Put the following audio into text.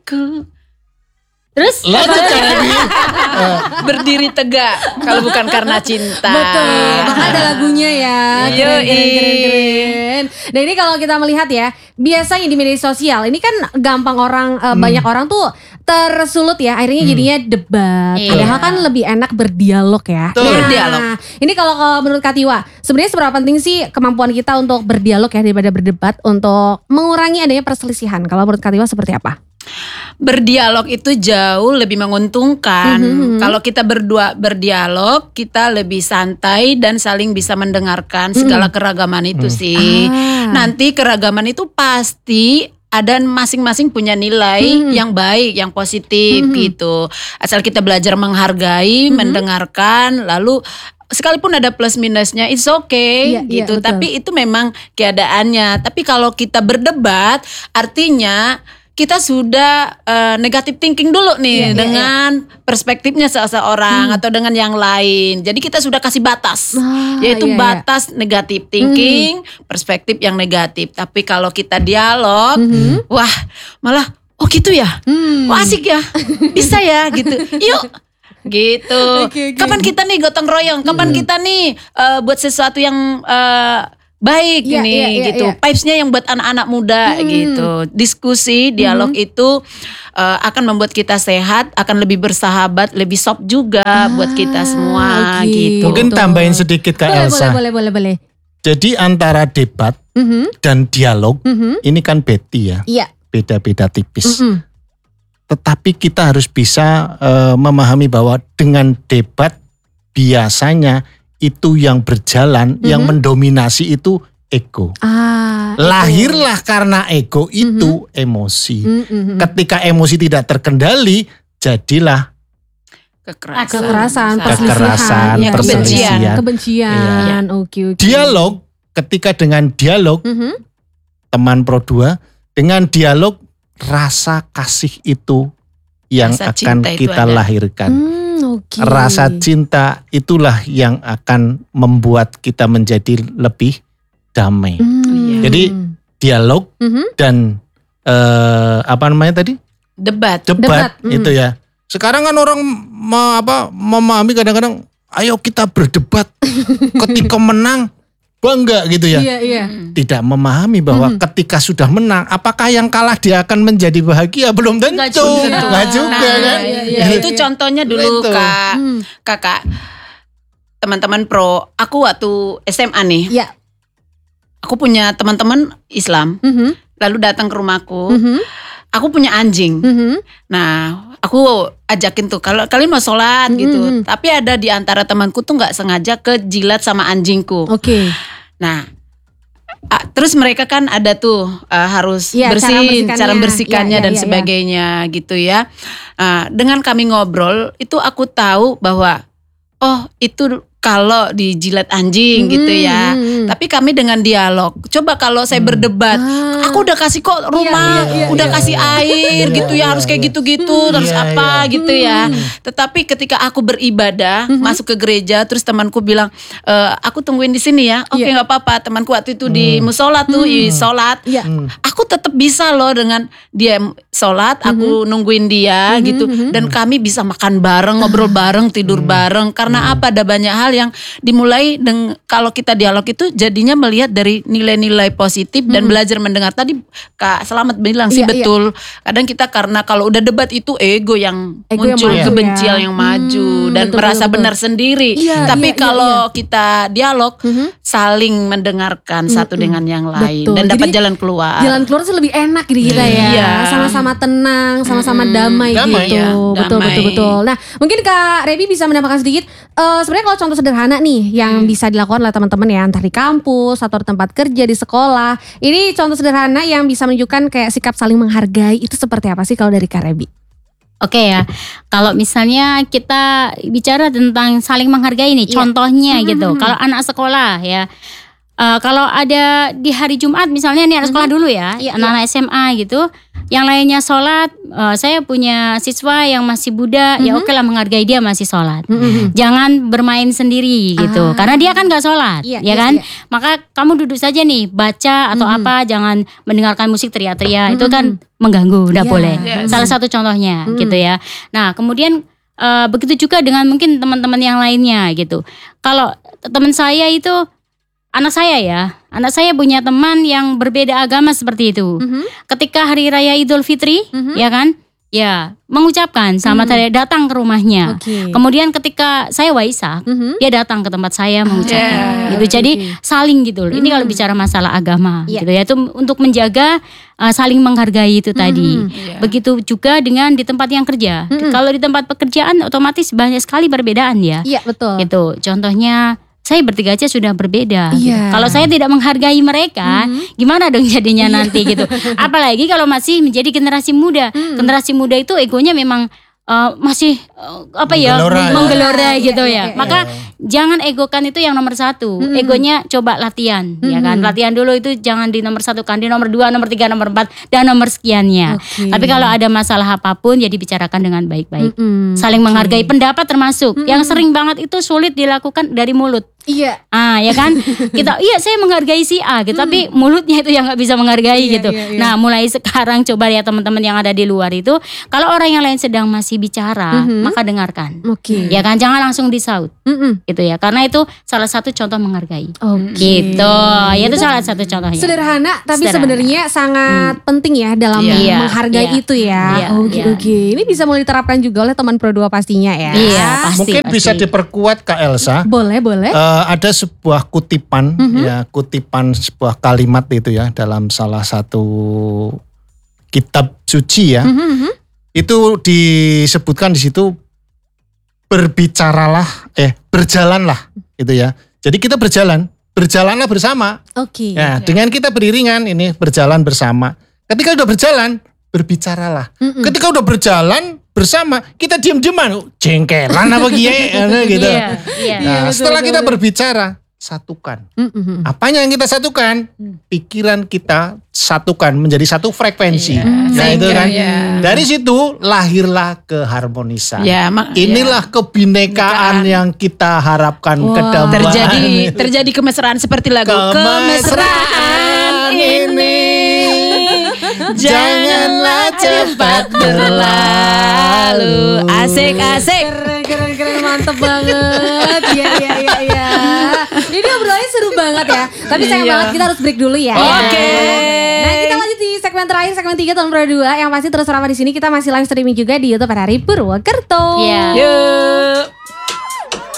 Aku Terus Lanjut Rebi. berdiri tegak kalau bukan karena cinta. betul, maka ada lagunya ya. Yoi. Keren. Dan ini kalau kita melihat ya, biasanya di media sosial ini kan gampang orang banyak orang tuh tersulut ya, akhirnya jadinya debat. Iya. Padahal kan lebih enak berdialog ya. Betul. Berdialog. Ini kalau menurut Katiwa, sebenarnya seberapa penting sih kemampuan kita untuk berdialog ya daripada berdebat untuk mengurangi adanya perselisihan? Kalau menurut Katiwa seperti apa? Berdialog itu jauh lebih menguntungkan. Kalau kita berdua berdialog, kita lebih santai dan saling bisa mendengarkan segala keragaman itu sih. Nanti keragaman itu pasti ada masing-masing punya nilai yang baik, yang positif gitu. Asal kita belajar menghargai, mendengarkan, lalu sekalipun ada plus minusnya, it's okay Iya, gitu. betul. Tapi itu memang keadaannya. Tapi kalau kita berdebat, artinya kita sudah negative thinking dulu nih dengan perspektifnya seseorang atau dengan yang lain. Jadi kita sudah kasih batas, yaitu batas negative thinking, perspektif yang negatif. Tapi kalau kita dialog, wah malah oh gitu ya, oh asik ya, bisa ya gitu. Yuk. Gitu. Oke. Kapan kita nih gotong royong? Kapan kita nih buat sesuatu yang baik Iya, ini iya, gitu. iya. Vibes-nya yang buat anak-anak muda gitu. Diskusi, dialog itu akan membuat kita sehat, akan lebih bersahabat, lebih soft juga buat kita semua oke. gitu. Mungkin Betul. tambahin sedikit Kak Elsa. Boleh. Jadi antara debat dan dialog ini kan beti ya. Iya. Beda-beda tipis. Tetapi kita harus bisa memahami bahwa dengan debat biasanya itu yang berjalan, yang mendominasi itu ego. Lahirlah karena ego itu emosi. Ketika emosi tidak terkendali, jadilah Kekerasan, Kekerasan, perselisihan, perselisihan. kebencian. Oke. dialog. Ketika dengan dialog, teman Pro 2, dengan dialog rasa kasih itu yang Rasa akan cinta itu kita ada. lahirkan. Oke. Rasa cinta itulah yang akan membuat kita menjadi lebih damai. Jadi dialog dan apa namanya tadi? Debat. Debat. Itu ya. Sekarang kan orang memahami kadang-kadang ayo kita berdebat ketika menang bangga gitu ya. Iya. Tidak memahami bahwa ketika sudah menang, apakah yang kalah dia akan menjadi bahagia? Belum tentu. Nggak juga kan. Ya itu contohnya dulu Itu. kakak teman-teman Pro. Aku waktu SMA nih, Iya. aku punya teman-teman Islam, lalu datang ke rumahku. Aku punya anjing. Nah, aku ajakin tuh kalau kalian mau sholat gitu. Tapi ada di antara temanku tuh nggak sengaja kejilat sama anjingku. Oke. Nah, terus mereka kan ada tuh harus Iya, bersihin, cara cara bersihkannya membersihkannya. dan Iya. sebagainya gitu ya. Dengan kami ngobrol itu aku tahu bahwa oh itu kalau dijilat anjing gitu ya. Tapi kami dengan dialog. Coba kalau saya berdebat, aku udah kasih kok rumah, udah kasih air gitu ya, harus kayak gitu-gitu, terus Iya, apa gitu ya. Tetapi ketika aku beribadah, masuk ke gereja, terus temanku bilang, aku tungguin di sini ya. Oke, nggak apa-apa. Temanku waktu itu di musola tuh, sholat. Iya. Aku tetap bisa loh dengan dia sholat, aku nungguin dia gitu, dan kami bisa makan bareng, ngobrol bareng, tidur bareng. Karena apa? Ada banyak hal yang dimulai kalau kita dialog itu jadinya melihat dari nilai-nilai positif dan belajar mendengar. Tadi Kak Selamat bilang sih Iya, betul. Kadang kita karena kalau udah debat itu ego yang Ego yang muncul, maju kebencian ya. yang maju dan Betul, merasa betul. benar sendiri. Iya, Tapi iya, kalau kita dialog, saling mendengarkan satu dengan yang lain Betul. dan dapat Jadi, jalan keluar. Jalan keluar tuh lebih enak di kita ya. Iya. Sama-sama tenang, sama-sama damai Damai, gitu. ya, Betul. damai. Nah, mungkin Kak Rebi bisa menambahkan sedikit. Sebenarnya kalau contoh sederhana nih yang bisa dilakukan oleh teman-teman ya, entah di kampus atau di tempat kerja, di sekolah. Ini contoh sederhana yang bisa menunjukkan kayak sikap saling menghargai itu seperti apa sih kalau dari Kak Rebi? Oke ya, kalau misalnya kita bicara tentang saling menghargai nih, contohnya gitu. Kalau anak sekolah ya, kalau ada di hari Jumat misalnya nih anak sekolah dulu ya, anak-anak SMA gitu, yang lainnya sholat, saya punya siswa yang masih muda, ya oke lah menghargai dia masih sholat. Jangan bermain sendiri gitu, karena dia kan nggak sholat, ya kan? Maka kamu duduk saja nih, baca atau apa, jangan mendengarkan musik teriak-teriak, itu kan mengganggu, nggak boleh. Salah satu contohnya gitu ya. Nah kemudian begitu juga dengan mungkin teman-teman yang lainnya gitu. Kalau teman saya itu anak saya punya teman yang berbeda agama seperti itu. Ketika hari raya Idul Fitri, ya kan, ya mengucapkan selamat hari datang ke rumahnya. Kemudian ketika saya Waisak, dia datang ke tempat saya mengucapkan. Gitu. Jadi saling gitu. Ini kalau bicara masalah agama, gitu ya, itu untuk menjaga saling menghargai itu tadi. Begitu juga dengan di tempat yang kerja. Kalau di tempat pekerjaan otomatis banyak sekali perbedaan ya. Iya betul. Gitu. Contohnya saya bertiga aja sudah berbeda. Gitu. Kalau saya tidak menghargai mereka, gimana dong jadinya nanti gitu. Apalagi kalau masih menjadi generasi muda. Generasi muda itu egonya memang masih menggelora gitu ya. Maka jangan egokan itu yang nomor satu. Egonya coba latihan, ya kan. Latihan dulu itu jangan di nomor satu kan, di nomor 2, nomor 3, nomor 4 dan nomor sekiannya. Tapi kalau ada masalah apapun ya dibicarakan dengan baik-baik. Saling menghargai pendapat termasuk. Yang sering banget itu sulit dilakukan dari mulut. Iya. Ya kan? Saya menghargai si A gitu, tapi mulutnya itu yang nggak bisa menghargai gitu. Nah, mulai sekarang coba ya teman-teman yang ada di luar itu, kalau orang yang lain sedang masih bicara, maka dengarkan. Ya kan? Jangan langsung disaut. Gitu ya. Karena itu salah satu contoh menghargai. Gitu. Ya itu salah satu contohnya. Sederhana tapi sebenarnya sangat penting ya dalam menghargai itu ya. Oke. Ini bisa mulai diterapkan juga oleh teman Pro 2 pastinya ya. Iya, pasti. Mungkin bisa diperkuat Kak Elsa. Boleh. Ada sebuah kutipan, kutipan sebuah kalimat itu ya dalam salah satu kitab suci ya. Itu disebutkan di situ berjalanlah gitu ya. Jadi kita berjalanlah bersama. Ya, dengan kita beriringan ini berjalan bersama. Ketika udah berjalan, berbicaralah. Ketika udah berjalan bersama, kita diem-dieman, jengkelan apa gitu. Nah, setelah kita berbicara, satukan. Apanya yang kita satukan? Pikiran kita satukan menjadi satu frekuensi. Nah itu kan. Dari situ lahirlah keharmonisan. Inilah kebinekaan yang kita harapkan ke depan. Terjadi kemesraan seperti lagu Kemesraan ini janganlah cepat berlalu. Asik. Keren, mantep banget. Iya. Ini obrolannya seru banget ya. Tapi sayang banget kita harus break dulu ya. Oke. Nah kita lanjut di segmen terakhir, segmen 3 tahun Pro 2. Yang pasti terus ramah di sini, kita masih live streaming juga di YouTube RRI Purwokerto. Yuk.